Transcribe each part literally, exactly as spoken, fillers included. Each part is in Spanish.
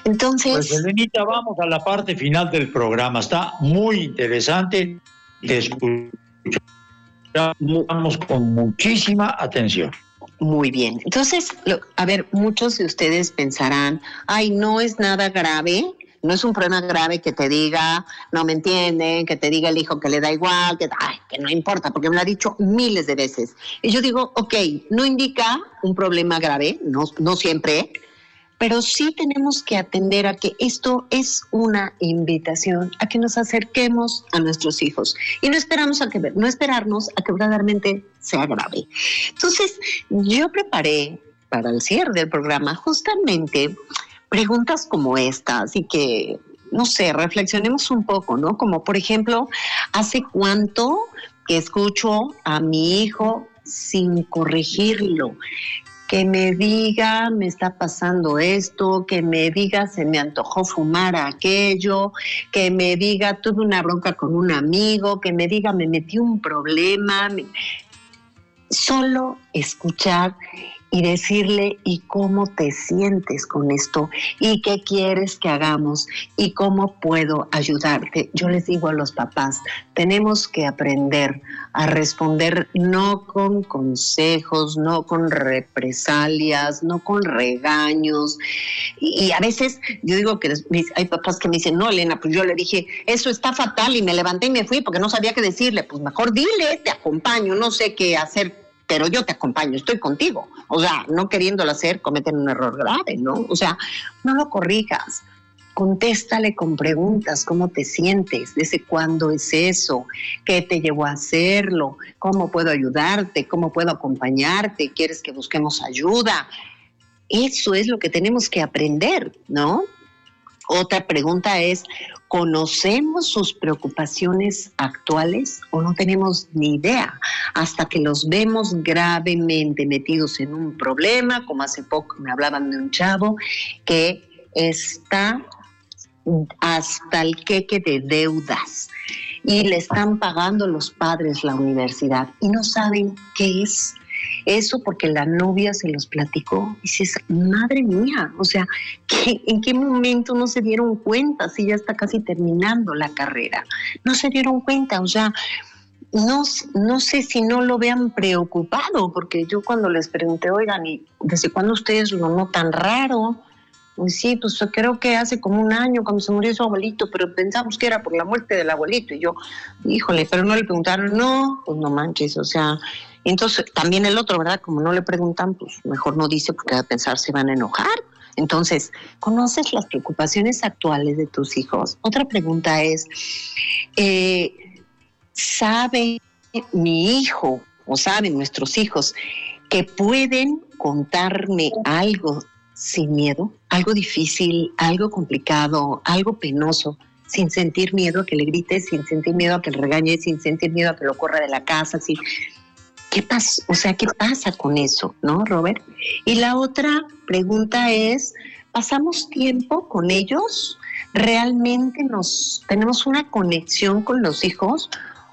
Entonces... Pues, Elenita, vamos a la parte final del programa. Está muy interesante. Te escuchamos con muchísima atención. Muy bien. Entonces, lo, a ver, muchos de ustedes pensarán, ay, no es nada grave, no es un problema grave que te diga, no me entienden, que te diga el hijo que le da igual, que, ay, que no importa, porque me lo ha dicho miles de veces. Y yo digo, ok, no indica un problema grave, no, no siempre, pero sí tenemos que atender a que esto es una invitación a que nos acerquemos a nuestros hijos y no esperamos a que no esperarnos a que verdaderamente sea grave. Entonces, yo preparé para el cierre del programa justamente preguntas como estas y que, no sé, reflexionemos un poco, ¿no? Como por ejemplo, ¿hace cuánto que escucho a mi hijo sin corregirlo? Que me diga, me está pasando esto, que me diga, se me antojó fumar aquello, que me diga, tuve una bronca con un amigo, que me diga, me metí un problema. Solo escuchar y decirle, ¿y cómo te sientes con esto? ¿Y qué quieres que hagamos? ¿Y cómo puedo ayudarte? Yo les digo a los papás, tenemos que aprender a responder no con consejos, no con represalias, no con regaños. Y, y a veces yo digo que hay papás que me dicen, no, Elena, pues yo le dije, eso está fatal y me levanté y me fui porque no sabía qué decirle. Pues mejor dile, te acompaño, no sé qué hacer, pero yo te acompaño, estoy contigo. O sea, no queriéndolo hacer, cometen un error grave, ¿no? O sea, no lo corrijas. Contéstale con preguntas, ¿cómo te sientes? ¿Desde cuándo es eso? ¿Qué te llevó a hacerlo? ¿Cómo puedo ayudarte? ¿Cómo puedo acompañarte? ¿Quieres que busquemos ayuda? Eso es lo que tenemos que aprender, ¿no? Otra pregunta es, ¿conocemos sus preocupaciones actuales o no tenemos ni idea hasta que los vemos gravemente metidos en un problema? Como hace poco me hablaban de un chavo que está hasta el queque de deudas y le están pagando los padres la universidad y no saben qué es. Eso porque la novia se los platicó. Y dices, madre mía, o sea, ¿qué, ¿en qué momento no se dieron cuenta si ya está casi terminando la carrera? No se dieron cuenta, o sea, no, no sé si no lo vean preocupado, porque yo cuando les pregunté, oigan, ¿y desde cuándo ustedes lo notan raro? Pues sí, pues creo que hace como un año cuando se murió su abuelito, pero pensamos que era por la muerte del abuelito. Y yo, híjole, pero no le preguntaron, no, pues no manches, o sea... Entonces, también el otro, ¿verdad? Como no le preguntan, pues mejor no dice porque va a pensar se van a enojar. Entonces, ¿conoces las preocupaciones actuales de tus hijos? Otra pregunta es, eh, ¿sabe mi hijo o saben nuestros hijos que pueden contarme algo sin miedo? Algo difícil, algo complicado, algo penoso, sin sentir miedo a que le grite, sin sentir miedo a que le regañe, sin sentir miedo a que lo corra de la casa, sin... ¿Qué pasa? O sea, ¿qué pasa con eso, no, Robert? Y la otra pregunta es, ¿pasamos tiempo con ellos? ¿Realmente nos tenemos una conexión con los hijos?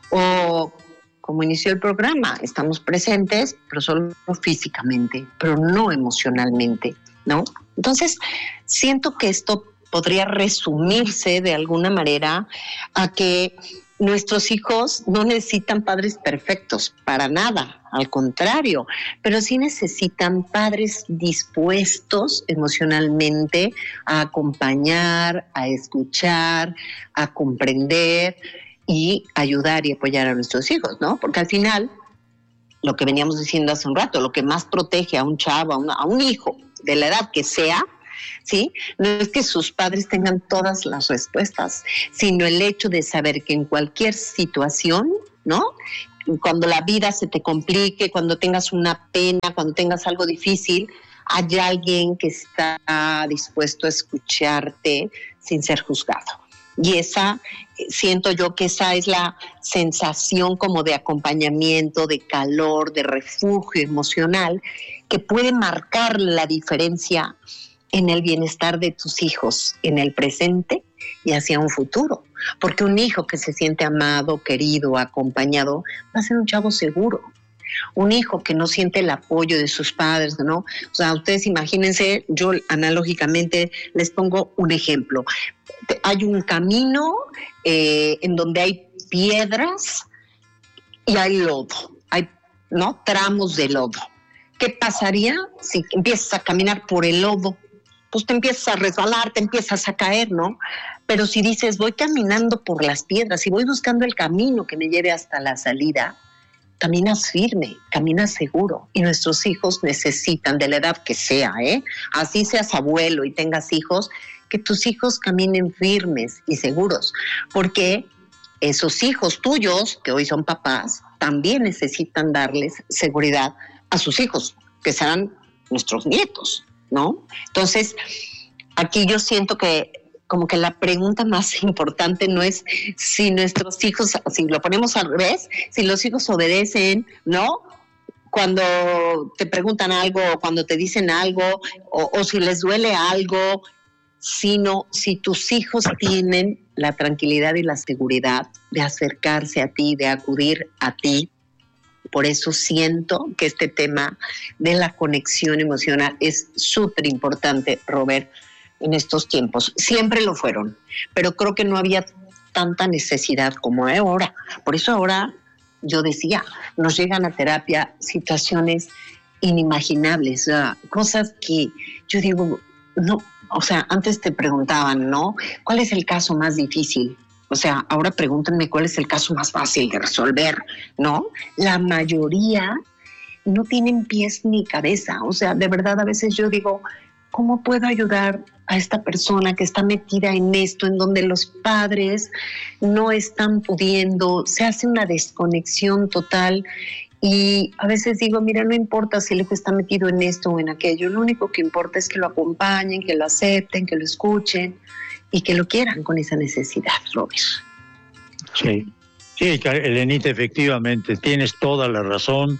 O, como inició el programa, estamos presentes, pero solo físicamente, pero no emocionalmente, ¿no? Entonces, siento que esto podría resumirse de alguna manera a que nuestros hijos no necesitan padres perfectos, para nada, al contrario, pero sí necesitan padres dispuestos emocionalmente a acompañar, a escuchar, a comprender y ayudar y apoyar a nuestros hijos, ¿no? Porque al final, lo que veníamos diciendo hace un rato, lo que más protege a un chavo, a, una, a un hijo, de la edad que sea, ¿sí? No es que sus padres tengan todas las respuestas, sino el hecho de saber que en cualquier situación, ¿no? Cuando la vida se te complique, cuando tengas una pena, cuando tengas algo difícil, hay alguien que está dispuesto a escucharte sin ser juzgado. Y esa, siento yo que esa es la sensación como de acompañamiento, de calor, de refugio emocional, que puede marcar la diferencia en el bienestar de tus hijos, en el presente y hacia un futuro. Porque un hijo que se siente amado, querido, acompañado, va a ser un chavo seguro. Un hijo que no siente el apoyo de sus padres, ¿no? O sea, ustedes imagínense, yo analógicamente les pongo un ejemplo. Hay un camino eh, en donde hay piedras y hay lodo, hay, ¿no? Tramos de lodo. ¿Qué pasaría si empiezas a caminar por el lodo? Pues te empiezas a resbalar, te empiezas a caer, ¿no? Pero si dices, voy caminando por las piedras y voy buscando el camino que me lleve hasta la salida, caminas firme, caminas seguro. Y nuestros hijos necesitan, de la edad que sea, ¿eh? Así seas abuelo y tengas hijos, que tus hijos caminen firmes y seguros. Porque esos hijos tuyos, que hoy son papás, también necesitan darles seguridad a sus hijos, que serán nuestros nietos, ¿no? Entonces, aquí yo siento que como que la pregunta más importante no es si nuestros hijos, si lo ponemos al revés, si los hijos obedecen, ¿no? Cuando te preguntan algo, cuando te dicen algo, o, o si les duele algo, sino si tus hijos tienen la tranquilidad y la seguridad de acercarse a ti, de acudir a ti. Por eso siento que este tema de la conexión emocional es súper importante, Robert, en estos tiempos. Siempre lo fueron, pero creo que no había tanta necesidad como ahora. Por eso ahora, yo decía, nos llegan a terapia situaciones inimaginables, uh, cosas que yo digo, no, o sea, antes te preguntaban, ¿no? ¿Cuál es el caso más difícil? O sea, ahora pregúntenme cuál es el caso más fácil de resolver, ¿no? La mayoría no tienen pies ni cabeza. O sea, de verdad, a veces yo digo, ¿cómo puedo ayudar a esta persona que está metida en esto, en donde los padres no están pudiendo? Se hace una desconexión total. Y a veces digo, mira, no importa si el hijo está metido en esto o en aquello. Lo único que importa es que lo acompañen, que lo acepten, que lo escuchen y que lo quieran con esa necesidad, Robert. Sí, sí, Elenita, efectivamente, tienes toda la razón.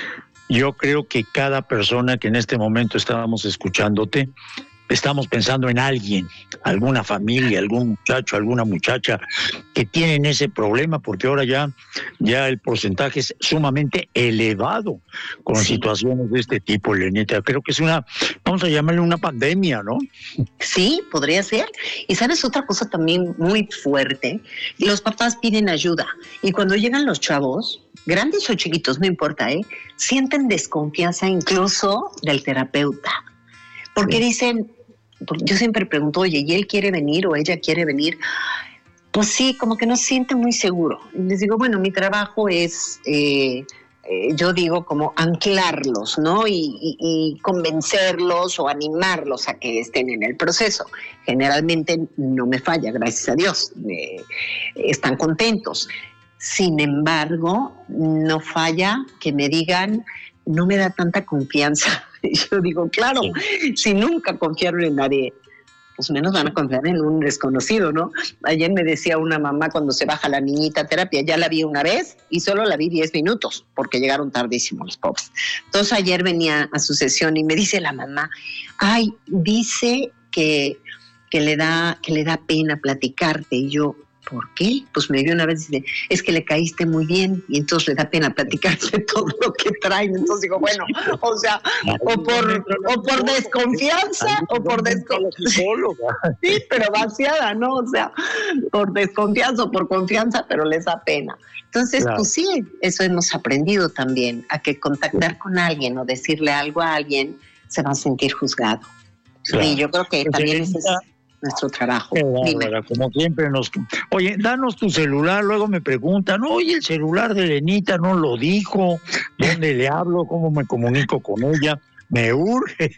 Yo creo que cada persona que en este momento estábamos escuchándote, estamos pensando en alguien, alguna familia, algún muchacho, alguna muchacha que tienen ese problema, porque ahora ya, ya el porcentaje es sumamente elevado con sí. situaciones de este tipo, Elenita. Creo que es una, vamos a llamarle una pandemia, ¿no? Sí, podría ser. Y sabes otra cosa también muy fuerte, los papás piden ayuda y cuando llegan los chavos, grandes o chiquitos, no importa, ¿eh? Sienten desconfianza incluso del terapeuta. Porque sí. dicen, yo siempre pregunto, oye, ¿y él quiere venir o ella quiere venir? Pues sí, como que no se siente muy seguro. Y les digo, bueno, mi trabajo es, eh, eh, yo digo, como anclarlos, ¿no? Y, y, y convencerlos o animarlos a que estén en el proceso. Generalmente no me falla, gracias a Dios. Eh, están contentos. Sin embargo, no falla que me digan, no me da tanta confianza. Y yo digo, claro, sí. si nunca confiaron en nadie, pues menos van a confiar en un desconocido, ¿no? Ayer me decía una mamá cuando se baja la niñita a terapia, ya la vi una vez y solo la vi diez minutos, porque llegaron tardísimo los pobres. Entonces ayer venía a su sesión y me dice la mamá, ay, dice que, que, le da, que le da pena platicarte. Y yo, ¿por qué? Pues me dio una vez y dice, es que le caíste muy bien y entonces le da pena platicarse todo lo que traen. Entonces digo, bueno, o sea, o por, o por desconfianza o por desconfianza. Sí, pero vaciada, ¿no? O sea, por desconfianza o por confianza, pero les da pena. Entonces, claro. pues sí, eso hemos aprendido también, a que contactar con alguien o decirle algo a alguien se va a sentir juzgado. Claro. Y yo creo que pues también es nuestro trabajo. Bárbara, como siempre nos... Oye, danos tu celular, luego me preguntan, oye, el celular de Elenita no lo dijo, ¿dónde le hablo? ¿Cómo me comunico con ella? Me urge.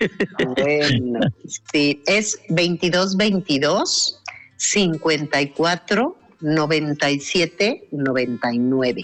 Bueno, sí, es veintidós veintidós cincuenta y cuatro noventa y siete noventa y nueve.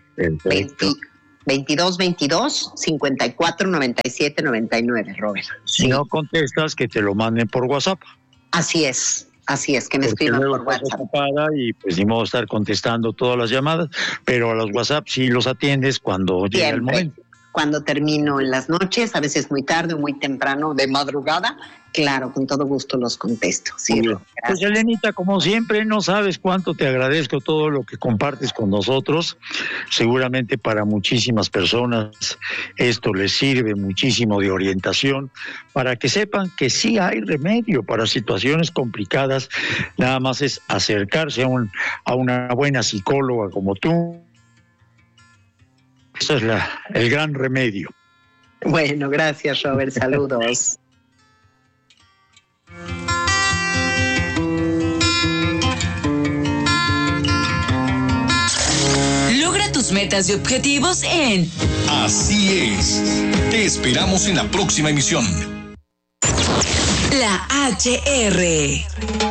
veinte, veintidós veintidós cincuenta y cuatro noventa y siete noventa y nueve, Robert. Si sí. no contestas, que te lo manden por WhatsApp. Así es, así es, que me Porque escriban por WhatsApp. Y pues ni modo estar contestando todas las llamadas, pero a los WhatsApp sí los atiendes cuando llega el momento. cuando termino en las noches, a veces muy tarde o muy temprano, de madrugada, claro, con todo gusto los contesto. Sí, pues Elenita, como siempre, no sabes cuánto te agradezco todo lo que compartes con nosotros. Seguramente para muchísimas personas esto les sirve muchísimo de orientación para que sepan que sí hay remedio para situaciones complicadas. Nada más es acercarse a, un, a una buena psicóloga como tú. Ese es la, el gran remedio. Bueno, gracias, Robert. Saludos. Logra tus metas y objetivos en Así es. Te esperamos en la próxima emisión. La H R.